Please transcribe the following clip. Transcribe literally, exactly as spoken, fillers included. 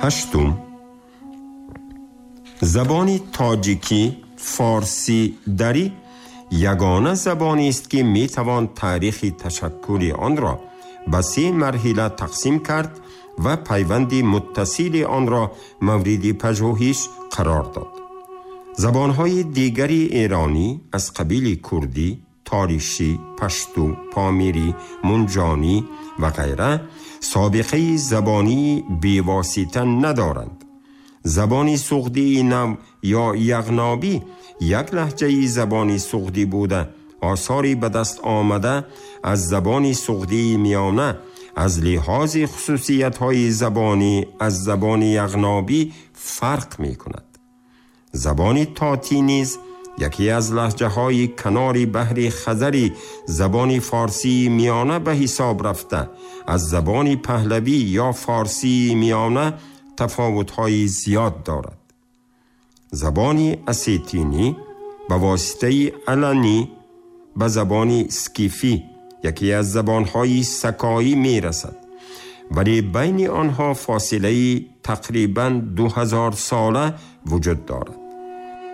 هشتم، زبان تاجیکی فارسی دری یگانه زبانی است که می توان تاریخ تشکل آن را به سه مرحله تقسیم کرد و پیوند متصل آن را مورد پژوهش قرار داد. زبانهای دیگری ایرانی از قبیل کردی، تاریشی، پشتو، پامیری، منجانی و غیره سابقه زبانی بیواسطه ندارند. زبان سغدی نو یا یغنابی یک لهجه زبانی سغدی بوده. آثاری به دست آمده از زبان سغدی میانه از لحاظ خصوصیت‌های زبانی از زبان یغنابی فرق می‌کند. زبان تاتی نیز یکی از لهجه‌های کنار بحر خزری زبان فارسی میانه به حساب رفته از زبان پهلوی یا فارسی میانه تفاوت‌های زیاد دارد. زبان اسیتینی به واسطه علنی به زبان سکیفی یکی از زبان‌های سکایی میرسد، ولی بین آنها فاصله تقریباً دو هزار ساله وجود دارد.